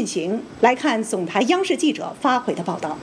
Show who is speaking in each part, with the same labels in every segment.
Speaker 1: 进行？来看总台央视记者发回的报道。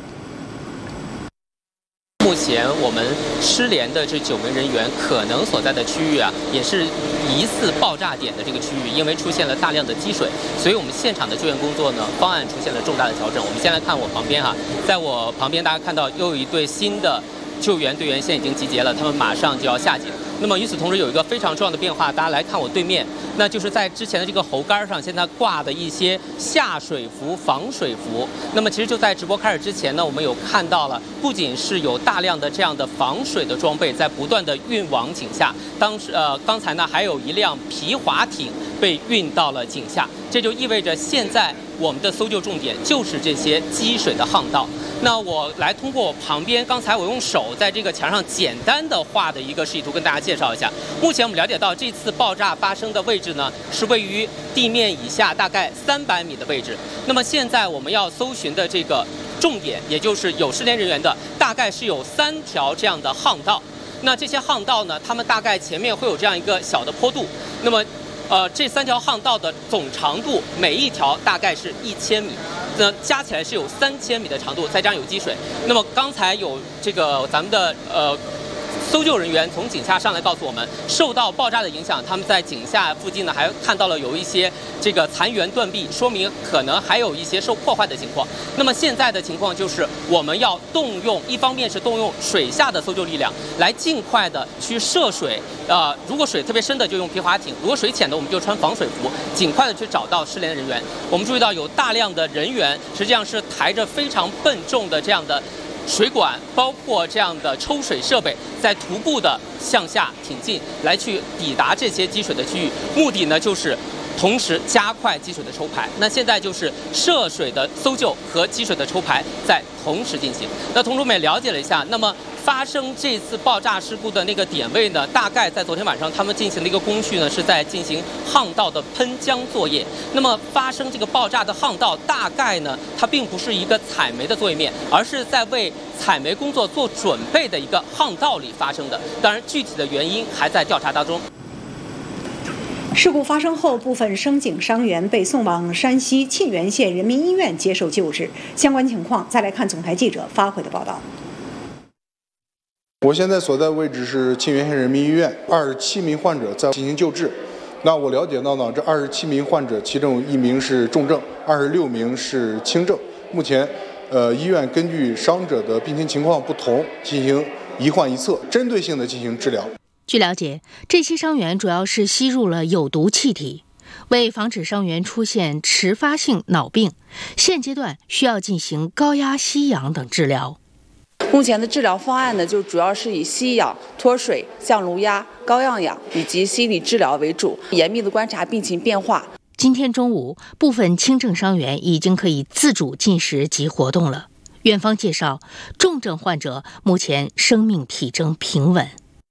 Speaker 2: 目前我们失联的这9名人员可能所在的区域啊，也是疑似爆炸点的这个区域，因为出现了大量的积水，所以我们现场的救援工作呢，方案出现了重大的调整。我们先来看我旁边哈，在我旁边大家看到又有一队新的救援队员现在已经集结了，他们马上就要下井。那么与此同时，有一个非常重要的变化，大家来看我对面，那就是在之前的这个喉杆上，现在挂的一些下水服、防水服。那么其实就在直播开始之前呢，我们有看到了，不仅是有大量的这样的防水的装备在不断的运往井下，刚才呢还有一辆皮划艇被运到了井下，这就意味着现在我们的搜救重点就是这些积水的巷道。那我来通过我旁边，刚才我用手在这个墙上简单的画的一个示意图跟大家介绍一下。目前我们了解到，这次爆炸发生的位置呢，是位于地面以下大概300米的位置。那么现在我们要搜寻的这个重点，也就是有失联人员的，大概是有3条这样的巷道。那这些巷道呢，它们大概前面会有这样一个小的坡度。那么这3条巷道的总长度，每一条大概是1000米，那加起来是有3000米的长度，再加上有积水。那么刚才有这个咱们的搜救人员从井下上来告诉我们，受到爆炸的影响，他们在井下附近呢还看到了有一些这个残垣断壁，说明可能还有一些受破坏的情况。那么现在的情况就是我们要动用，一方面是动用水下的搜救力量，来尽快的去涉水。如果水特别深的就用皮划艇，如果水浅的我们就穿防水服，尽快的去找到失联人员。我们注意到有大量的人员实际上是抬着非常笨重的这样的水管，包括这样的抽水设备，在徒步的向下挺进，来去抵达这些积水的区域。目的呢，就是同时加快积水的抽排。那现在就是涉水的搜救和积水的抽排在同时进行。那同时我们也了解了一下，那么发生这次爆炸事故的那个点位呢，大概在昨天晚上他们进行的一个工序呢，是在进行巷道的喷浆作业。那么发生这个爆炸的巷道，大概呢，它并不是一个采煤的作业面，而是在为采煤工作做准备的一个巷道里发生的。当然，具体的原因还在调查当中。
Speaker 1: 事故发生后，部分升井伤员被送往山西沁源县人民医院接受救治。相关情况，再来看总台记者发回的报道。
Speaker 3: 我现在所在位置是沁源县人民医院，27名患者在进行救治。那我了解到呢，这27名患者，其中1名是重症，26名是轻症。目前，医院根据伤者的病情情况不同，进行一患一策，针对性的进行治疗。
Speaker 4: 据了解，这些伤员主要是吸入了有毒气体。为防止伤员出现迟发性脑病，现阶段需要进行高压吸氧等治疗。
Speaker 5: 目前的治疗方案呢，就主要是以吸氧、脱水、降颅压、高氧氧以及心理治疗为主，严密的观察病情变化。
Speaker 4: 今天中午，部分轻症伤员已经可以自主进食及活动了。院方介绍，重症患者目前生命体征平稳。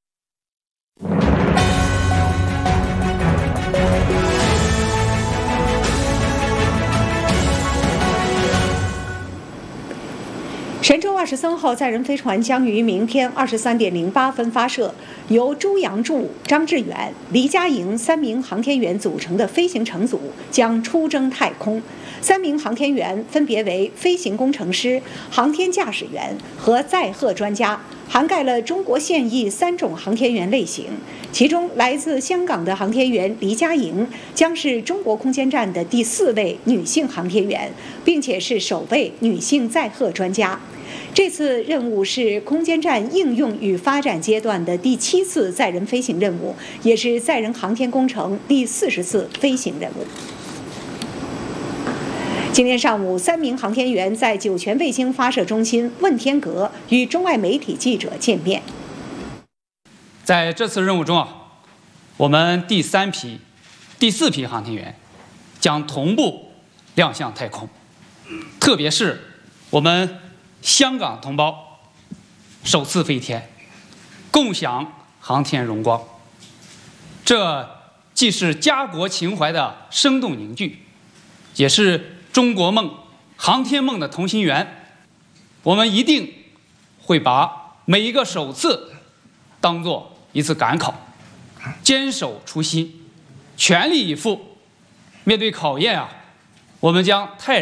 Speaker 1: 神舟23号载人飞船将于明天23点08分发射，由朱杨柱、张志远、黎佳莹3名航天员组成的飞行乘组将出征太空。3名航天员分别为飞行工程师、航天驾驶员和载荷专家，涵盖了中国现役3种航天员类型。其中，来自香港的航天员黎佳莹将是中国空间站的第4位女性航天员，并且是首位女性载荷专家。这次任务是空间站应用与发展阶段的第7次载人飞行任务，也是载人航天工程第40次飞行任务。今天上午，3名航天员在酒泉卫星发射中心问天阁与中外媒体记者见面。
Speaker 6: 在这次任务中我们第3批、第4批航天员将同步亮相太空，特别是我们香港同胞首次飞天，共享航天荣光。这既是家国情怀的生动凝聚，也是中国梦、航天梦的同心圆。我们一定会把每一个首次当作一次赶考，坚守初心，全力以赴。面对考验我们将泰然